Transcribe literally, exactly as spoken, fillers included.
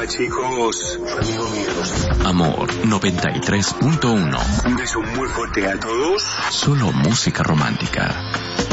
Hola chicos, amigo míos. Amor noventa y tres punto uno. Un beso muy fuerte a todos. Solo música romántica.